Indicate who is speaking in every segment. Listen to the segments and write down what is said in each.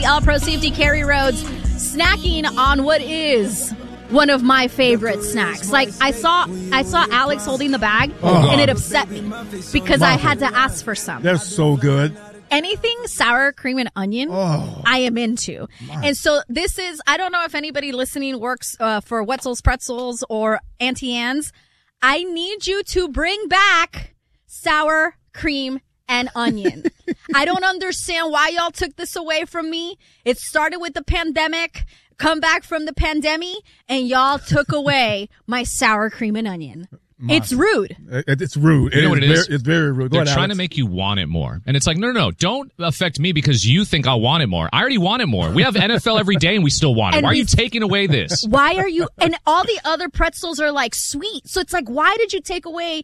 Speaker 1: All-Pro safety Kerry Rhodes snacking on what is one of my favorite snacks. Like, I saw Alex holding the bag, and it upset me because I had to ask for some.
Speaker 2: They're so good.
Speaker 1: Anything sour cream and onion, I am into. And so this is, I don't know if anybody listening works for Wetzel's Pretzels or Auntie Anne's. I need you to bring back sour cream and onion. I don't understand why y'all took this away from me. It started with the pandemic, come back from the pandemic, and y'all took away my sour cream and onion. It's rude.
Speaker 2: It's rude.
Speaker 3: You know what it is?
Speaker 2: It's very rude.
Speaker 3: They're trying to make you want it more. And it's like, no, don't affect me because you think I'll want it more. I already want it more. We have NFL every day and we still want it. Why are you taking away this?
Speaker 1: Why are you? And all the other pretzels are like sweet. So it's like, why did you take away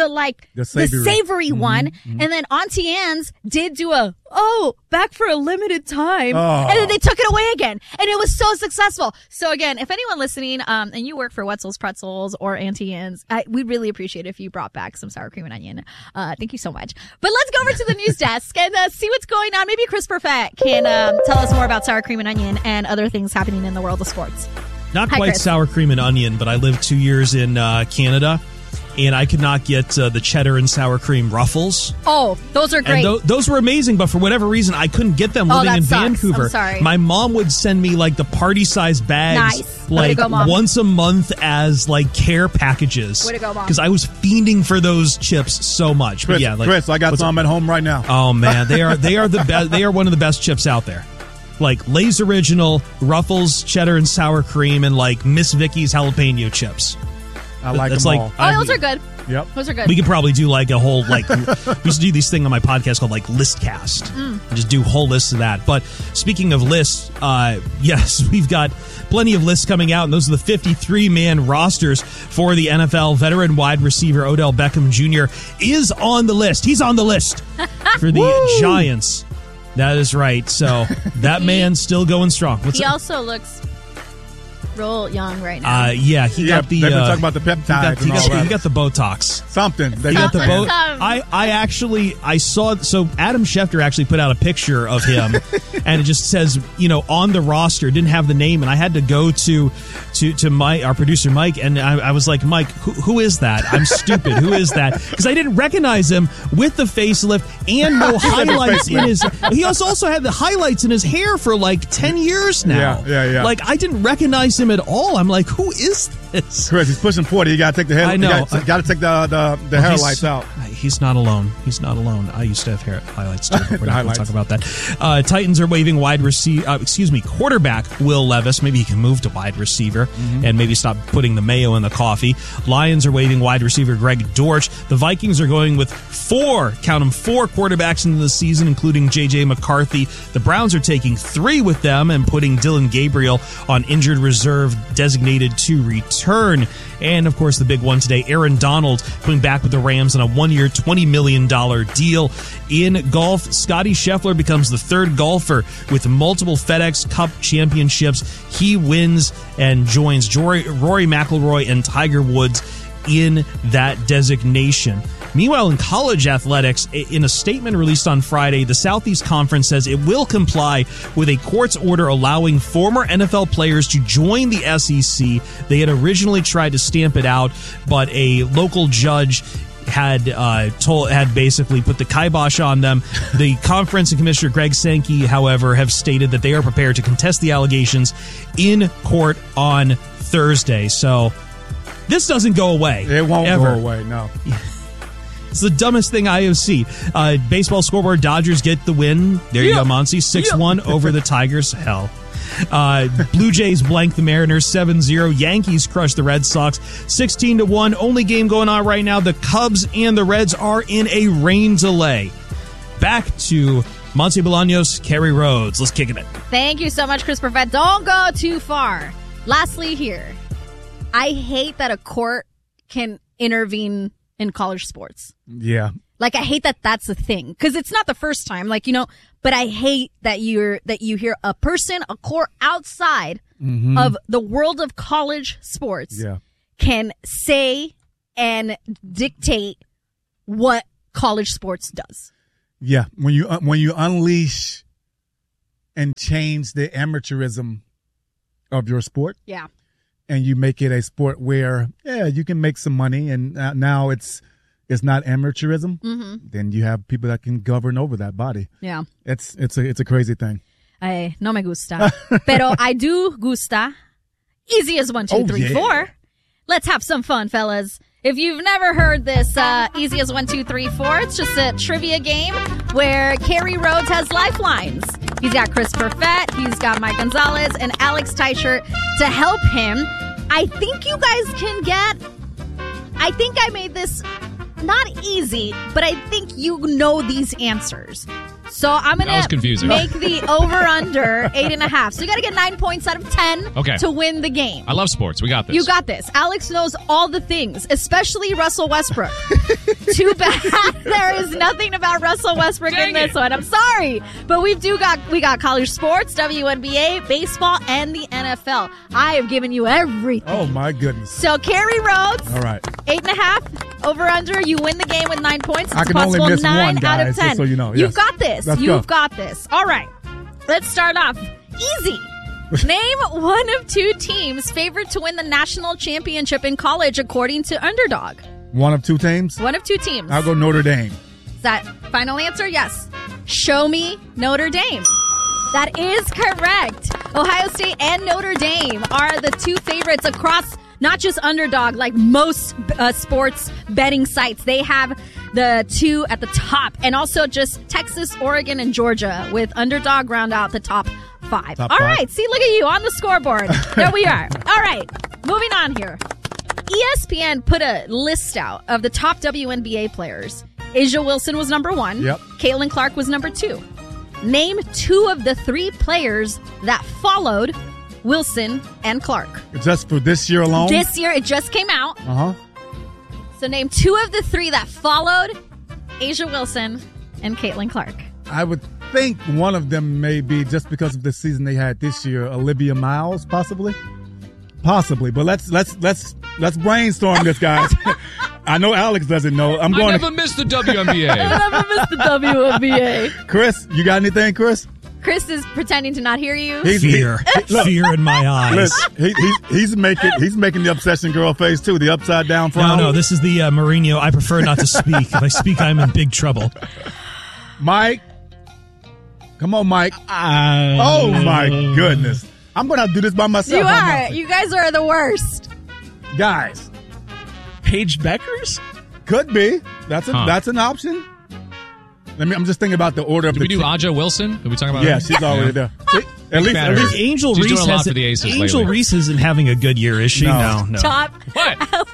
Speaker 1: the savory one? Mm-hmm. And then Auntie Anne's did do back for a limited time. And then they took it away again. And it was so successful. So again, if anyone listening, and you work for Wetzel's Pretzels or Auntie Anne's, we'd really appreciate it if you brought back some sour cream and onion. Thank you so much. But let's go over to the news desk and see what's going on. Maybe Chris Perfett can tell us more about sour cream and onion and other things happening in the world of sports.
Speaker 4: Not
Speaker 1: Hi,
Speaker 4: quite
Speaker 1: Chris.
Speaker 4: sour cream and onion, but I lived 2 years in Canada. And I could not get the cheddar and sour cream Ruffles.
Speaker 1: Oh, those are great.
Speaker 4: And those were amazing, but for whatever reason, I couldn't get them living in
Speaker 1: sucks.
Speaker 4: Vancouver.
Speaker 1: I'm sorry.
Speaker 4: My mom would send me like the party-sized bags,
Speaker 1: Nice. Way to go, Mom.
Speaker 4: once a month as like care packages.
Speaker 1: Way to go, Mom.
Speaker 4: Because I was fiending for those chips so much.
Speaker 2: Chris,
Speaker 4: But yeah,
Speaker 2: Chris, I got some at home right now.
Speaker 4: Oh man, they are the best. They are one of the best chips out there. Like Lay's Original, Ruffles, cheddar and sour cream, and like Miss Vicky's jalapeno chips.
Speaker 2: I like them all.
Speaker 1: Those are good.
Speaker 2: Yep.
Speaker 1: Those are good.
Speaker 4: We could probably do like a whole, like, we used to do this thing on my podcast called like Listcast. Just do whole lists of that. But speaking of lists, yes, we've got plenty of lists coming out, and those are the 53-man rosters for the NFL. Veteran wide receiver Odell Beckham Jr. is on the list. He's on the list for the Giants. That is right. So that man's still going strong.
Speaker 1: He also looks real young right now.
Speaker 4: Yeah, he got the.
Speaker 2: They've been talking about the peptides and all that.
Speaker 4: He got the Botox.
Speaker 2: Something.
Speaker 4: He got the I saw. So Adam Schefter actually put out a picture of him, and it just says, on the roster. Didn't have the name, and I had to go to our producer Mike, and I was like, Mike, who is that? I'm stupid. Who is that? Because I didn't recognize him with the facelift and no highlights in his. He also had the highlights in his hair for like 10 years now.
Speaker 2: Yeah.
Speaker 4: Like I didn't recognize him at all. I'm like, who is this?
Speaker 2: Chris, he's pushing 40. You got to take the hair.
Speaker 4: I know.
Speaker 2: You got to take the hair lights out.
Speaker 4: He's not alone. He's not alone. I used to have hair highlights too. But we're not going to talk about that. Titans are waiving quarterback Will Levis. Maybe he can move to wide receiver and maybe stop putting the mayo in the coffee. Lions are waiving wide receiver Greg Dortch. The Vikings are going with four quarterbacks into the season, including J.J. McCarthy. The Browns are taking 3 with them and putting Dylan Gabriel on injured reserve designated to return. And, of course, the big one today, Aaron Donald coming back with the Rams on a 1-year, $20 million deal. In golf, Scottie Scheffler becomes the third golfer with multiple FedEx Cup championships. He wins and joins Rory McIlroy and Tiger Woods in that designation. Meanwhile, in college athletics, in a statement released on Friday, the Southeast Conference says it will comply with a court's order allowing former NFL players to join the SEC. They had originally tried to stamp it out, but a local judge had basically put the kibosh on them. The conference and Commissioner Greg Sankey, however, have stated that they are prepared to contest the allegations in court on Thursday. So this doesn't go away.
Speaker 2: It won't
Speaker 4: ever
Speaker 2: go away, no.
Speaker 4: It's the dumbest thing I have seen. Baseball scoreboard, Dodgers get the win. There you go, Monty. 6-1 over the Tigers. Hell. Blue Jays blank the Mariners 7-0. Yankees crush the Red Sox 16-1. Only game going on right now. The Cubs and the Reds are in a rain delay. Back to Monty Bolaños, Kerry Rhodes. Let's kick it in.
Speaker 1: Thank you so much, Chris Perfett. Don't go too far. Lastly here, I hate that a court can intervene in college sports.
Speaker 2: Yeah.
Speaker 1: Like, I hate that that's a thing. Because it's not the first time. Like, but I hate that you hear a court outside of the world of college sports can say and dictate what college sports does.
Speaker 2: Yeah. When you unleash and change the amateurism of your sport.
Speaker 1: Yeah.
Speaker 2: And you make it a sport where, you can make some money, and now it's not amateurism.
Speaker 1: Mm-hmm.
Speaker 2: Then you have people that can govern over that body.
Speaker 1: Yeah.
Speaker 2: It's a crazy thing.
Speaker 1: No me gusta. Pero I do gusta. Easy as 1, 2, 3, 4. Let's have some fun, fellas. If you've never heard this, easy as 1, 2, 3, 4, it's just a trivia game where Kerry Rhodes has lifelines. He's got Chris Perfett, he's got Mike Gonzalez, and Alex Teichert to help him. I think you guys can I think I made this not easy, but I think you know these answers. So I'm going to make the over-under 8.5. So you got to get 9 points out of 10 to win the game.
Speaker 3: I love sports. We got this.
Speaker 1: You got this. Alex knows all the things, especially Russell Westbrook. Too bad there is nothing about Russell Westbrook in this one. I'm sorry. But we got college sports, WNBA, baseball, and the NFL. I have given you everything.
Speaker 2: Oh, my goodness.
Speaker 1: So Kerry Rhodes.
Speaker 2: All right.
Speaker 1: 8.5. Over-under. You win the game with 9 points. It's
Speaker 2: I can only miss
Speaker 1: 9
Speaker 2: one, guys,
Speaker 1: out of 10.
Speaker 2: just so you know. Yes.
Speaker 1: You've got this.
Speaker 2: You've
Speaker 1: got this. All right. Let's start off easy. Name one of 2 teams favored to win the national championship in college according to Underdog.
Speaker 2: One of 2 teams?
Speaker 1: One of 2 teams.
Speaker 2: I'll go Notre Dame.
Speaker 1: Is that final answer? Yes. Show me Notre Dame. That is correct. Ohio State and Notre Dame are the 2 favorites across not just Underdog, like most sports betting sites. They have the 2 at the top, and also just Texas, Oregon, and Georgia with Underdog round out the top 5. All right, see, look at you on the scoreboard. There we are. All right, moving on here. ESPN put a list out of the top WNBA players. Asia Wilson was number 1.
Speaker 2: Yep.
Speaker 1: Caitlin Clark was number 2. Name 2 of the 3 players that followed Wilson and Clark.
Speaker 2: Just for this year alone?
Speaker 1: This year, it just came out.
Speaker 2: Uh-huh.
Speaker 1: So name 2 of the 3 that followed Asia Wilson and Caitlin Clark.
Speaker 2: I would think one of them may be, just because of the season they had this year, Olivia Miles, possibly. But let's brainstorm this, guys. I know Alex doesn't know.
Speaker 3: I never missed the WNBA.
Speaker 1: I never missed the WNBA.
Speaker 2: Chris, you got anything, Chris?
Speaker 1: Chris is pretending to not hear you.
Speaker 4: Fear in my eyes.
Speaker 2: Look, he's making the obsession girl face too. The upside down frown.
Speaker 4: No, this is the Mourinho. I prefer not to speak. If I speak, I'm in big trouble.
Speaker 2: Mike, come on, Mike. Oh my goodness, I'm gonna have to do this by myself.
Speaker 1: You are. You guys are the worst,
Speaker 2: guys.
Speaker 4: Paige Beckers
Speaker 2: could be. That's an option. I'm just thinking about the order of
Speaker 3: Did we do Aja Wilson? Did we talk about her?
Speaker 2: Yeah, she's already there. See, at least
Speaker 4: Angel
Speaker 3: She's
Speaker 4: Reese
Speaker 3: doing a lot for the Aces
Speaker 4: Angel
Speaker 3: lately.
Speaker 4: Reese isn't having a good year, is she? No.
Speaker 1: Top.
Speaker 3: What?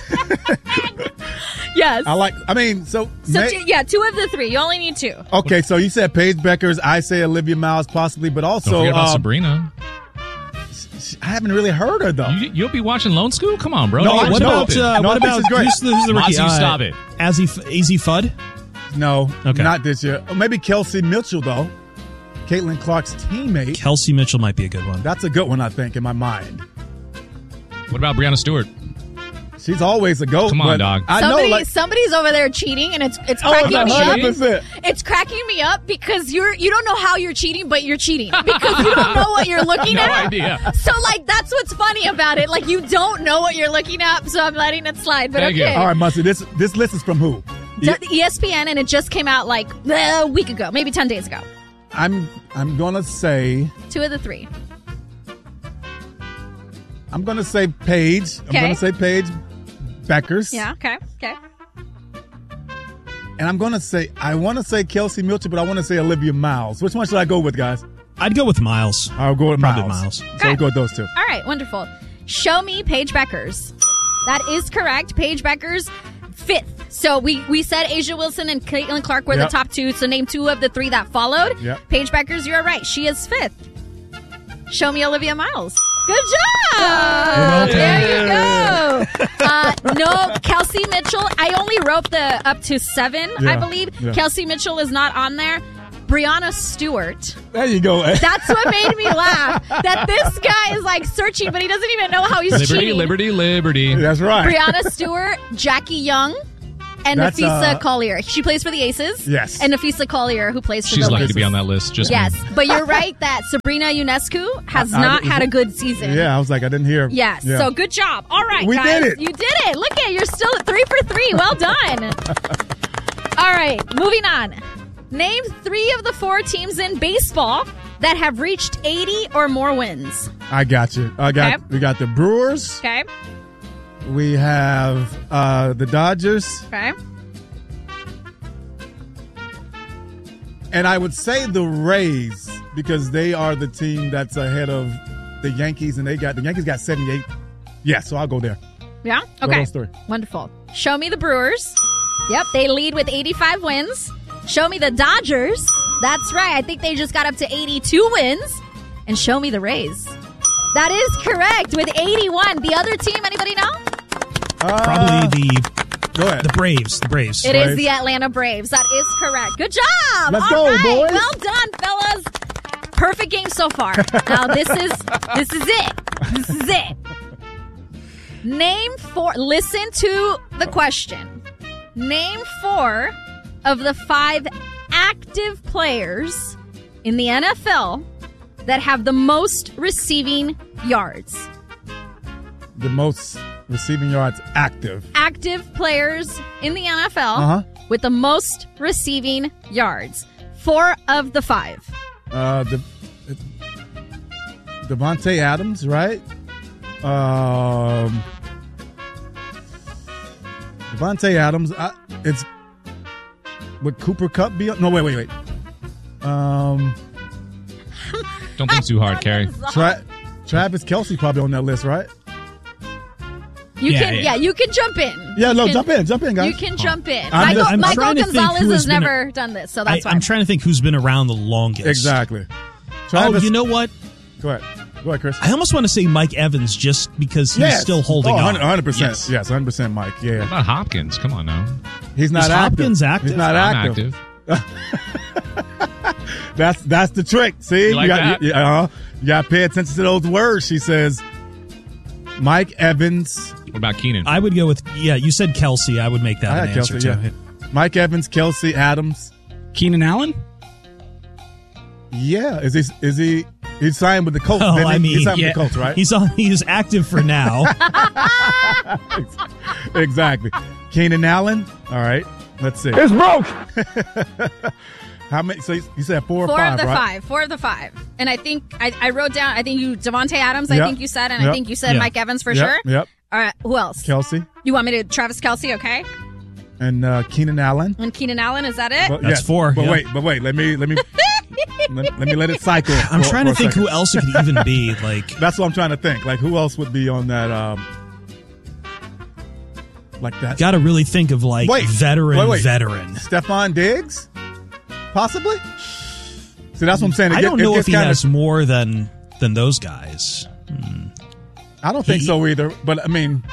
Speaker 1: Yes.
Speaker 2: So
Speaker 1: 2 of the 3. You only need 2.
Speaker 2: Okay, so you said Paige Beckers. I say Olivia Miles, possibly, but also
Speaker 3: Don't forget about Sabrina.
Speaker 2: I haven't really heard her though.
Speaker 3: You'll be watching Lone School? Come on, bro.
Speaker 2: No,
Speaker 4: what about
Speaker 2: who's the
Speaker 4: rookie?
Speaker 3: Stop it.
Speaker 4: Azzy Fudd?
Speaker 2: No, not this year. Maybe Kelsey Mitchell, though. Caitlin Clark's teammate.
Speaker 4: Kelsey Mitchell might be a good one.
Speaker 2: That's a good one, I think, in my mind.
Speaker 3: What about Breanna Stewart?
Speaker 2: She's always a goat.
Speaker 3: Come on, dog.
Speaker 1: Somebody's over there cheating, and it's cracking me up.
Speaker 2: 100%.
Speaker 1: It's cracking me up because you don't know how you're cheating, but you're cheating because you don't know what you're looking at.
Speaker 3: No idea.
Speaker 1: So that's what's funny about it. Like, you don't know what you're looking at, so I'm letting it slide. But
Speaker 3: Thank you.
Speaker 1: okay.
Speaker 2: All right, Muncie, this list is from who?
Speaker 1: ESPN, and it just came out like a week ago, maybe 10 days ago.
Speaker 2: I'm gonna say
Speaker 1: 2 of the 3.
Speaker 2: I'm gonna say Paige. I'm gonna say Paige Beckers.
Speaker 1: Yeah. Okay.
Speaker 2: And I want to say Kelsey Mitchell, but I want to say Olivia Miles. Which one should I go with, guys?
Speaker 4: I'd go with Miles.
Speaker 2: I'll go with
Speaker 4: Probably
Speaker 2: Miles.
Speaker 4: Miles.
Speaker 2: So we'll go with those 2.
Speaker 1: All right. Wonderful. Show me Paige Beckers. That is correct. Paige Beckers, 5th. So we said Asia Wilson and Caitlin Clark were the top 2. So name 2 of the 3 that followed.
Speaker 2: Yep.
Speaker 1: Paige Beckers, you're right. She is 5th. Show me Olivia Miles. Good job. There you go. No, Kelsey Mitchell. I only wrote the up to 7, I believe.
Speaker 2: Yeah.
Speaker 1: Kelsey Mitchell is not on there. Breanna Stewart.
Speaker 2: There you go.
Speaker 1: That's what made me laugh. That this guy is like searching, but he doesn't even know how he's cheating.
Speaker 3: Liberty.
Speaker 2: That's right.
Speaker 1: Breanna Stewart, Jackie Young, And Nafisa Collier. She plays for the Aces.
Speaker 2: Yes.
Speaker 1: And Nafisa Collier, who plays for the
Speaker 3: She's lucky
Speaker 1: Lakers.
Speaker 3: to be on that list. Just
Speaker 1: yes.
Speaker 3: me.
Speaker 1: But you're right that Sabrina Ionescu has not had a good season.
Speaker 2: Yeah, I was like, I didn't hear.
Speaker 1: Yes.
Speaker 2: Yeah.
Speaker 1: So good job. All right,
Speaker 2: we
Speaker 1: guys.
Speaker 2: did it.
Speaker 1: You did it. Look at you're still at 3 for 3. Well done. All right, moving on. Name 3 of the 4 teams in baseball that have reached 80 or more wins.
Speaker 2: I got you. We got the Brewers.
Speaker 1: Okay.
Speaker 2: We have the Dodgers.
Speaker 1: Okay.
Speaker 2: And I would say the Rays because they are the team that's ahead of the Yankees, and the Yankees got 78. Yeah, so I'll go there.
Speaker 1: Yeah? Okay.
Speaker 2: Those 3.
Speaker 1: Wonderful. Show me the Brewers. Yep, they lead with 85 wins. Show me the Dodgers. That's right. I think they just got up to 82 wins. And show me the Rays. That is correct with 81. The other team, anybody know?
Speaker 4: Probably
Speaker 2: Go ahead.
Speaker 4: the Braves. The Braves.
Speaker 1: It is the Atlanta Braves. That is correct. Good job.
Speaker 2: Let's
Speaker 1: All
Speaker 2: go,
Speaker 1: right.
Speaker 2: boys.
Speaker 1: Well done, fellas. Perfect game so far. Now this is it. This is it. Name 4. Listen to the question. Name 4 of the 5 active players in the NFL that have the most receiving yards.
Speaker 2: The most receiving yards active.
Speaker 1: Active players in the NFL with the most receiving yards. 4 of the 5.
Speaker 2: Devontae Adams, right? Devontae Adams. It's would Cooper Kupp be? No, wait.
Speaker 3: Don't think too hard, Carrie.
Speaker 2: Travis Kelce probably on that list, right?
Speaker 1: You can jump in.
Speaker 2: Yeah, no, jump in, guys.
Speaker 1: You can jump in.
Speaker 4: I'm
Speaker 1: Michael
Speaker 4: trying to think
Speaker 1: Gonzalez
Speaker 4: who
Speaker 1: has
Speaker 4: has been
Speaker 1: never done this, so that's why.
Speaker 4: I'm trying to think who's been around the longest.
Speaker 2: Exactly.
Speaker 4: You know what?
Speaker 2: Go ahead, Chris.
Speaker 4: I almost want to say Mike Evans just because he's still holding on.
Speaker 2: 100%.
Speaker 4: Yes.
Speaker 2: Yes, 100% Mike. Yeah.
Speaker 3: What about Hopkins? Come on now.
Speaker 2: He's not
Speaker 4: Is
Speaker 2: active.
Speaker 4: Hopkins active?
Speaker 2: He's not
Speaker 3: I'm
Speaker 2: active.
Speaker 3: active.
Speaker 2: That's the trick. See?
Speaker 3: You like that?
Speaker 2: You got to pay attention to those words. She says, Mike Evans.
Speaker 3: What about Keenan?
Speaker 4: I would go with, you said Kelce. I would make that
Speaker 2: I
Speaker 4: an
Speaker 2: had
Speaker 4: answer,
Speaker 2: Kelce,
Speaker 4: too.
Speaker 2: yeah. Mike Evans, Kelce, Adams.
Speaker 5: Keenan Allen?
Speaker 2: Yeah. Is he he's signed with the Colts?
Speaker 4: Oh,
Speaker 2: he's signed with the Colts, right?
Speaker 4: He's active for now.
Speaker 2: Exactly. Keenan Allen. All right. Let's see.
Speaker 5: It's broke!
Speaker 2: How many? So you said 4 or
Speaker 1: 4
Speaker 2: 5,
Speaker 1: of the
Speaker 2: right?
Speaker 1: 5. 4 of the 5. And I think I wrote down. I think Devontae Adams. I
Speaker 2: Yep.
Speaker 1: think you said, and
Speaker 2: Yep.
Speaker 1: I think you said
Speaker 4: Yeah.
Speaker 1: Mike Evans for
Speaker 2: Yep.
Speaker 1: sure.
Speaker 2: Yep.
Speaker 1: All right. Who else?
Speaker 2: Kelce
Speaker 1: You want me to Travis Kelce? Okay.
Speaker 2: and Keenan Allen.
Speaker 1: And Keenan Allen. Is that it?
Speaker 2: But,
Speaker 4: That's 4,
Speaker 2: But
Speaker 4: yeah.
Speaker 2: wait. Let me let me let it cycle.
Speaker 4: I'm trying to
Speaker 2: for a
Speaker 4: think
Speaker 2: second.
Speaker 4: who else it could even be. Like,
Speaker 2: That's what I'm trying to think. Like who else would be on that? Like that.
Speaker 4: got to really think of like
Speaker 2: Wait.
Speaker 4: veteran.
Speaker 2: Stephon Diggs, possibly. See, that's what I'm saying.
Speaker 4: I don't know if he has more than those guys.
Speaker 2: I don't think so either. But I mean,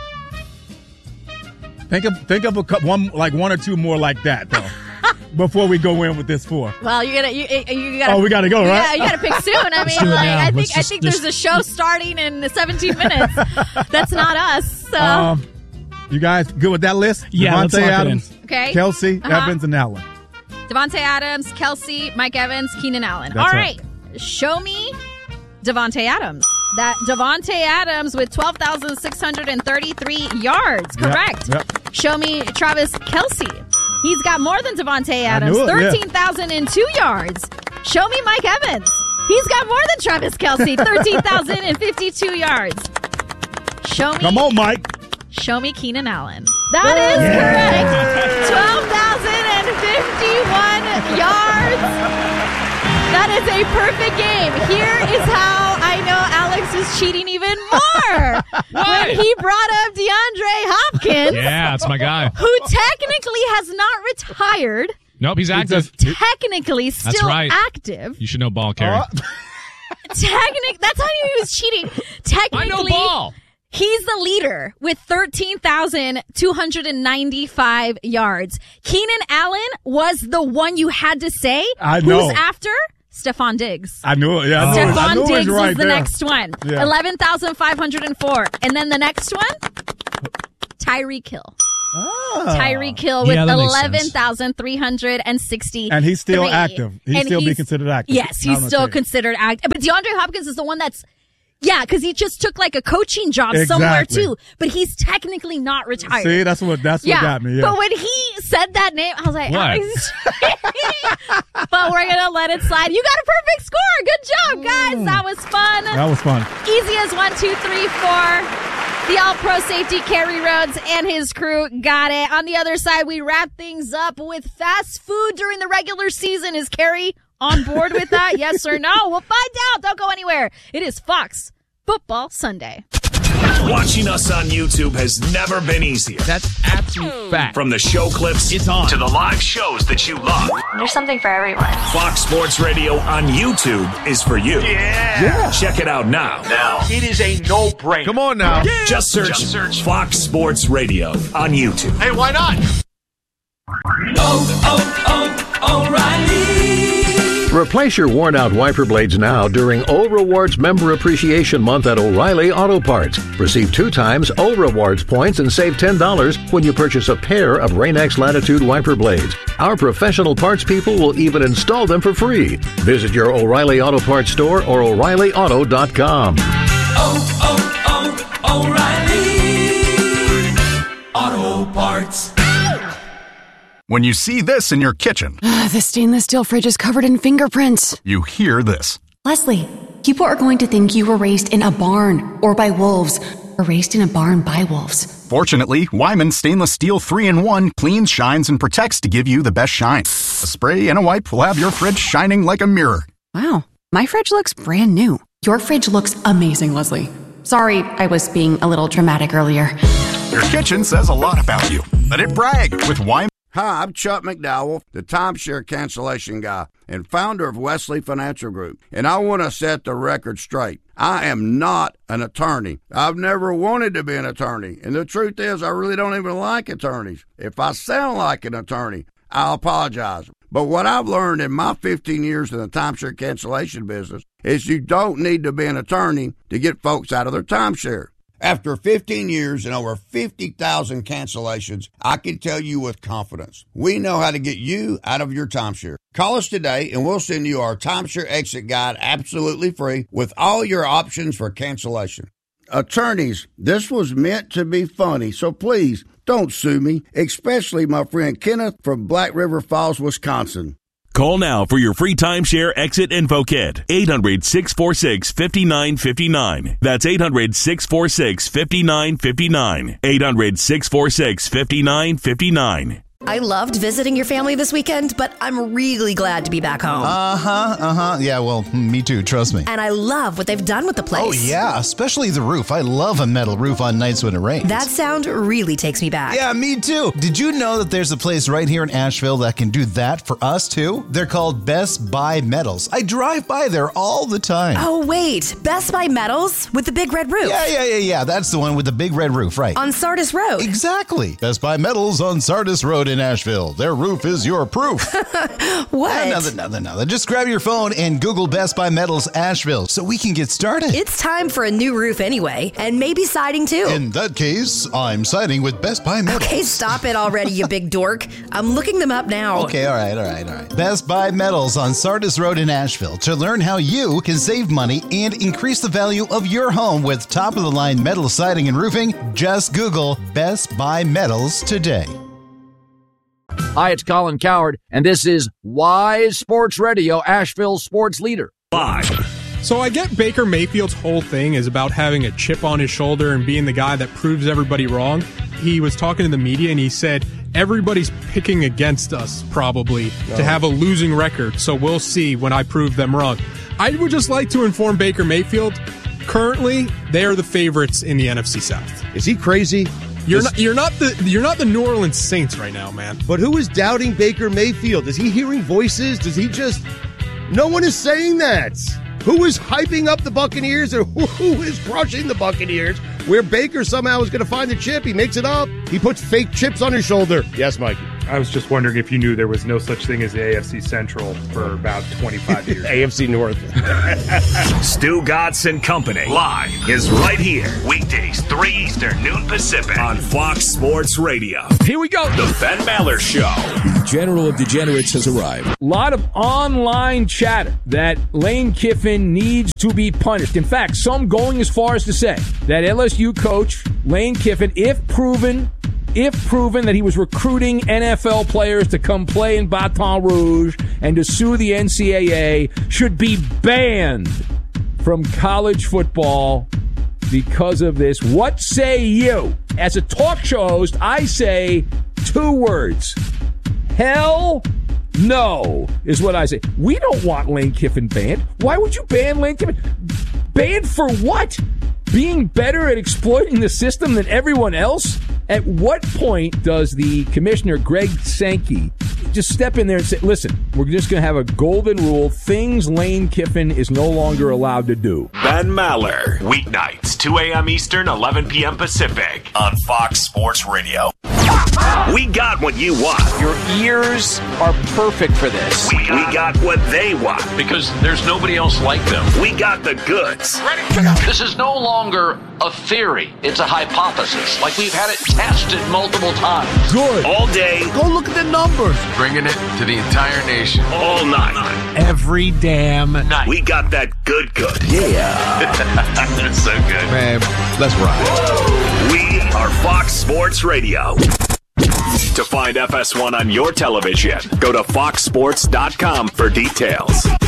Speaker 2: think of one or two more like that though. Before we go in with this 4.
Speaker 1: Well, you gotta.
Speaker 2: Oh, we gotta go, right?
Speaker 1: Yeah, you gotta pick soon. I mean,
Speaker 4: do it
Speaker 1: like,
Speaker 4: now.
Speaker 1: I
Speaker 4: Let's
Speaker 1: think
Speaker 4: just-
Speaker 1: there's a show starting in 17 minutes. That's not us. So
Speaker 2: You guys good with that list?
Speaker 5: Yeah, let's
Speaker 2: Devontae
Speaker 5: lock it
Speaker 2: Adams,
Speaker 1: okay.
Speaker 2: Kelce, Evans, and Allen.
Speaker 1: Devontae Adams, Kelce, Mike Evans, Keenan Allen.
Speaker 2: That's
Speaker 1: All
Speaker 2: right.
Speaker 1: right. Show me Devontae Adams. That Devontae Adams with 12,633 yards. Correct.
Speaker 2: Yep.
Speaker 1: Show me Travis Kelce. He's got more than Devontae Adams.
Speaker 2: knew it, yeah.
Speaker 1: 13,002 yards. Show me Mike Evans. He's got more than Travis Kelce. 13,052 yards. Show me.
Speaker 2: Come on, Mike.
Speaker 1: Show me Keenan Allen. That is correct. 12,051 yards. That is a perfect game. Here is how I know Alex is cheating even more. When he brought up DeAndre Hopkins,
Speaker 3: Yeah, that's my guy.
Speaker 1: who technically has not retired,
Speaker 3: Nope, he's active.
Speaker 1: technically still
Speaker 3: right.
Speaker 1: active.
Speaker 3: You should know ball, Carrie.
Speaker 1: That's how you knew he was cheating.
Speaker 3: I know
Speaker 1: Technically,
Speaker 3: ball.
Speaker 1: he's the leader with 13,295 yards. Keenan Allen was the one you had to say.
Speaker 2: I know.
Speaker 1: Who's after? Stephon Diggs.
Speaker 2: I knew it. Yeah, I
Speaker 1: Stephon
Speaker 2: knew it
Speaker 1: Diggs
Speaker 2: was right
Speaker 1: was the
Speaker 2: there.
Speaker 1: next one.
Speaker 2: Yeah.
Speaker 1: 11,504. And then the next one? Tyreek Hill. Tyreek Hill with 11,360.
Speaker 2: And he's still active. He's be considered active.
Speaker 1: Yes, he's still considered active. But DeAndre Hopkins is the one that's, because he just took like a coaching job somewhere too. But he's technically not retired.
Speaker 2: See, that's what got me. Yeah.
Speaker 1: But when he said that name, I was like, but we're going to let it slide. You got a perfect score. Good job, guys. That was fun.
Speaker 2: That was fun.
Speaker 1: Easy as 1, 2, 3, 4. The All-Pro safety, Kerry Rhodes, and his crew got it. On the other side, we wrap things up with fast food during the regular season. Is Kerry on board with that? Yes or no? We'll find out. Don't go anywhere. It is Fox Football Sunday.
Speaker 5: Watching us on YouTube has never been easier.
Speaker 3: That's absolute fact.
Speaker 5: From the show clips to the live shows that you love.
Speaker 6: There's something for everyone.
Speaker 5: Fox Sports Radio on YouTube is for you. Yeah. Check it out now.
Speaker 7: It is a no-brainer.
Speaker 3: Come on now.
Speaker 5: Yeah. Just search Fox Sports Radio on YouTube.
Speaker 7: Hey, why not?
Speaker 8: O'Reilly. Replace your worn-out wiper blades now during O Rewards Member Appreciation Month at O'Reilly Auto Parts. Receive 2 times O Rewards points and save $10 when you purchase a pair of Rain-X Latitude wiper blades. Our professional parts people will even install them for free. Visit your O'Reilly Auto Parts store or O'ReillyAuto.com.
Speaker 9: O'Reilly Auto Parts.
Speaker 10: When you see this in your kitchen,
Speaker 11: the stainless steel fridge is covered in fingerprints.
Speaker 10: You hear this.
Speaker 11: Leslie, people are going to think you were raised in a barn or by wolves, or raised in a barn by wolves.
Speaker 10: Fortunately, Wyman Stainless Steel 3-in-1 cleans, shines, and protects to give you the best shine. A spray and a wipe will have your fridge shining like a mirror.
Speaker 11: Wow, my fridge looks brand new. Your fridge looks amazing, Leslie. Sorry, I was being a little dramatic earlier.
Speaker 10: Your kitchen says a lot about you. Let it brag with Wyman.
Speaker 12: Hi, I'm Chuck McDowell, the timeshare cancellation guy and founder of Wesley Financial Group, and I want to set the record straight. I am not an attorney. I've never wanted to be an attorney, and the truth is I really don't even like attorneys. If I sound like an attorney, I'll apologize. But what I've learned in my 15 years in the timeshare cancellation business is you don't need to be an attorney to get folks out of their timeshare. After 15 years and over 50,000 cancellations, I can tell you with confidence, we know how to get you out of your timeshare. Call us today and we'll send you our timeshare exit guide absolutely free with all your options for cancellation. Attorneys, this was meant to be funny, so please don't sue me, especially my friend Kenneth from Black River Falls, Wisconsin.
Speaker 13: Call now for your free timeshare exit info kit. 800-646-5959. That's 800-646-5959. 800-646-5959.
Speaker 14: I loved visiting your family this weekend, but I'm really glad to be back home.
Speaker 15: Yeah, well, me too, trust me.
Speaker 14: And I love what they've done with the place.
Speaker 15: Oh, yeah, especially the roof. I love a metal roof on nights when it rains.
Speaker 14: That sound really takes me back.
Speaker 15: Yeah, me too. Did you know that there's a place right here in Asheville that can do that for us too? They're called Best Buy Metals. I drive by there all the time.
Speaker 14: Oh, wait. Best Buy Metals with the big red roof?
Speaker 15: Yeah. That's the one with the big red roof, right.
Speaker 14: On Sardis Road.
Speaker 15: Exactly. Best Buy Metals on Sardis Road in Asheville. Their roof is your proof.
Speaker 14: What?
Speaker 15: Nothing. Just grab your phone and Google Best Buy Metals Asheville so we can get started.
Speaker 14: It's time for a new roof anyway, and maybe siding too.
Speaker 15: In that case, I'm siding with Best Buy Metals.
Speaker 14: Okay, stop it already, you big dork. I'm looking them up now.
Speaker 15: Okay, all right. Best Buy Metals on Sardis Road in Asheville to learn how you can save money and increase the value of your home with top-of-the-line metal siding and roofing. Just Google Best Buy Metals today.
Speaker 16: Hi, it's Colin Cowherd, and this is Wise Sports Radio, Asheville's sports leader.
Speaker 17: Live. So I get Baker Mayfield's whole thing is about having a chip on his shoulder and being the guy that proves everybody wrong. He was talking to the media, and he said, everybody's picking against us, probably, to have a losing record, so we'll see when I prove them wrong. I would just like to inform Baker Mayfield, currently, they are the favorites in the NFC South.
Speaker 18: Is he crazy?
Speaker 17: You're not the New Orleans Saints right now, man.
Speaker 18: But who is doubting Baker Mayfield? Is he hearing voices? Does he just... No one is saying that. Who is hyping up the Buccaneers or who is crushing the Buccaneers where Baker somehow is going to find the chip? He makes it up. He puts fake chips on his shoulder. Yes, Mikey.
Speaker 6: I was just wondering if you knew there was no such thing as the AFC Central for about 25 years.
Speaker 18: AFC North.
Speaker 5: Stu Gatz and Company live is right here. Weekdays, 3 Eastern, noon Pacific on Fox Sports Radio.
Speaker 19: Here we go.
Speaker 5: The Ben Maller Show.
Speaker 19: The General of Degenerates has arrived. A lot of online chatter that Lane Kiffin needs to be punished. In fact, some going as far as to say that LSU coach Lane Kiffin, if proven that he was recruiting NFL players to come play in Baton Rouge and to sue the NCAA, should be banned from college football because of this. What say you? As a talk show host, I say 2 words. Hell no is what I say. We don't want Lane Kiffin banned. Why would you ban Lane Kiffin? Banned for what? Being better at exploiting the system than everyone else? At what point does the commissioner, Greg Sankey, just step in there and say, listen, we're just going to have a golden rule, things Lane Kiffin is no longer allowed to do?
Speaker 5: Ben Maller, weeknights, 2 a.m. Eastern, 11 p.m. Pacific on Fox Sports Radio. We got what you want.
Speaker 20: Your ears are perfect for this.
Speaker 5: We got what they want.
Speaker 21: Because there's nobody else like them.
Speaker 5: We got the goods.
Speaker 21: This is no longer a theory. It's a hypothesis. Like we've had it tested multiple times.
Speaker 5: Good. All day.
Speaker 20: Go look at the numbers.
Speaker 21: Bringing it to the entire nation.
Speaker 5: All night.
Speaker 20: Every damn night.
Speaker 5: We got that good.
Speaker 20: Yeah.
Speaker 21: That's so good.
Speaker 20: Man, let's ride.
Speaker 5: We are Fox Sports Radio. To find FS1 on your television, go to foxsports.com for details.